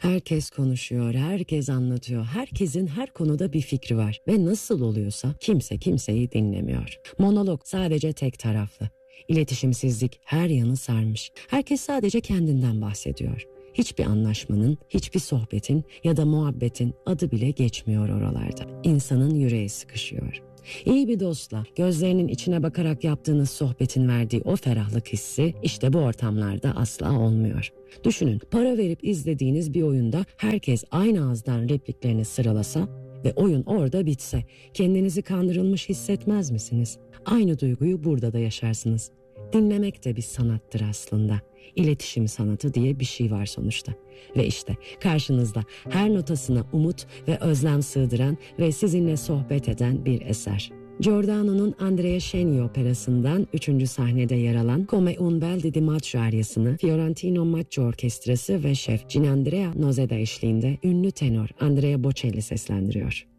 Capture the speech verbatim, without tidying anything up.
Herkes konuşuyor, herkes anlatıyor, herkesin her konuda bir fikri var ve nasıl oluyorsa kimse kimseyi dinlemiyor. Monolog sadece tek taraflı. İletişimsizlik her yanı sarmış. Herkes sadece kendinden bahsediyor. Hiçbir anlaşmanın, hiçbir sohbetin ya da muhabbetin adı bile geçmiyor oralarda. İnsanın yüreği sıkışıyor. İyi bir dostla gözlerinin içine bakarak yaptığınız sohbetin verdiği o ferahlık hissi işte bu ortamlarda asla olmuyor. Düşünün, para verip izlediğiniz bir oyunda herkes aynı ağızdan repliklerini sıralasa ve oyun orada bitse kendinizi kandırılmış hissetmez misiniz? Aynı duyguyu burada da yaşarsınız. Dinlemek de bir sanattır aslında. İletişim sanatı diye bir şey var sonuçta. Ve işte karşınızda her notasına umut ve özlem sığdıran ve sizinle sohbet eden bir eser. Giordano'nun Andrea Sceni operasından üçüncü sahnede yer alan Come un bel di Maggio aryasını Fiorentino Macchio Orkestrası ve şef Gianandrea Nozeda eşliğinde ünlü tenor Andrea Bocelli seslendiriyor.